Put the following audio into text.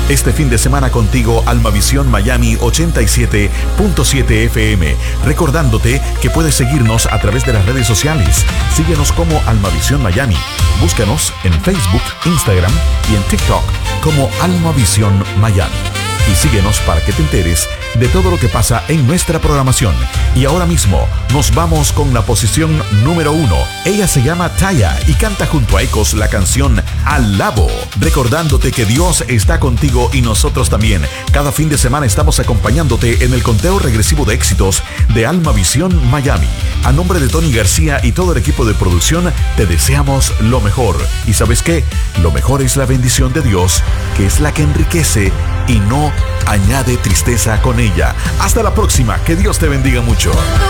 Este fin de semana contigo, Almavisión Miami 87.7 FM. Recordándote que puedes seguirnos a través de las redes sociales. Síguenos como Almavisión Miami. Búscanos en Facebook, Instagram y en TikTok como Almavisión Miami. Y síguenos para que te enteres de todo lo que pasa en nuestra programación. Y ahora mismo nos vamos con la posición número 1. Ella se llama Taya y canta junto a Ecos la canción Alabo. Recordándote que Dios está contigo y nosotros también. Cada fin de semana estamos acompañándote en el conteo regresivo de éxitos de Almavisión Miami. A nombre de Tony García y todo el equipo de producción, te deseamos lo mejor. ¿Y sabes qué? Lo mejor es la bendición de Dios, que es la que enriquece y no añade tristeza con ella. Hasta la próxima, que Dios te bendiga mucho.